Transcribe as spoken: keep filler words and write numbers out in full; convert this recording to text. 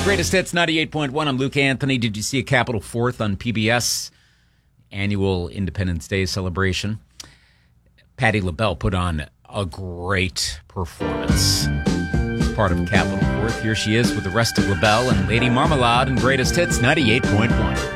Greatest Hits ninety-eight point one. I'm Luke Anthony. Did you see a Capitol Fourth on P B S? Annual Independence Day celebration. Patti LaBelle put on a great performance. Part of Capitol Fourth. Here she is with the rest of LaBelle and Lady Marmalade and Greatest Hits ninety-eight point one.